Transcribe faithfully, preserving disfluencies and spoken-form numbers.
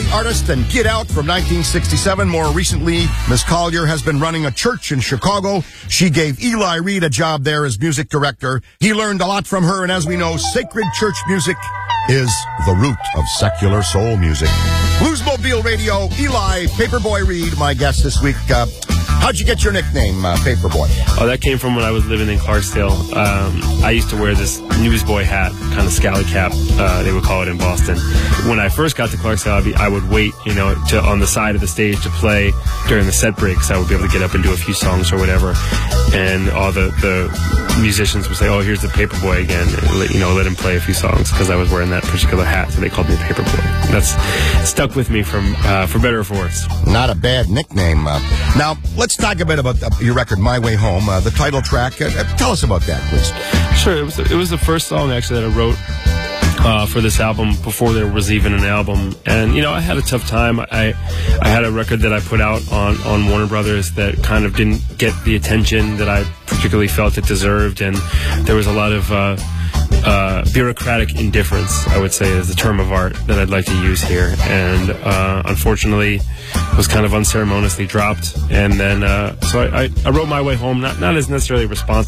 artist and Get Out from nineteen sixty-seven. More recently, Miss Collier has been running a church in Chicago. She gave Eli Reed a job there as music director. He learned a lot from her, and as we know, sacred church music is the root of secular soul music. Bluesmobile Radio, Eli Paperboy Reed, my guest this week. Uh, how'd you get your nickname, uh, Paperboy? Oh, that came from when I was living in Clarksdale. Um, I used to wear this newsboy hat, kind of scally cap, uh, they would call it in Boston. When I first got to Clarksdale, I'd be, I would wait, you know, to, on the side of the stage to play during the set breaks. I would be able to get up and do a few songs or whatever. And all the, the musicians would say, oh, here's the Paperboy again. And let, you know, let him play a few songs because I was wearing that particular hat, so they called me Paperboy. That's stuck with me from uh, for better or for worse. Not a bad nickname. Uh, now, let's talk a bit about uh, your record, My Way Home, uh, the title track. Uh, uh, tell us about that, please. Sure. It was, it was the first song, actually, that I wrote Uh, for this album before there was even an album. And, you know, I had a tough time. I I had a record that I put out on, on Warner Brothers that kind of didn't get the attention that I particularly felt it deserved. And there was a lot of uh, uh, bureaucratic indifference, I would say, is the term of art that I'd like to use here. And uh, unfortunately, was kind of unceremoniously dropped. And then, uh, so I, I, I wrote My Way Home, not, not as necessarily responsible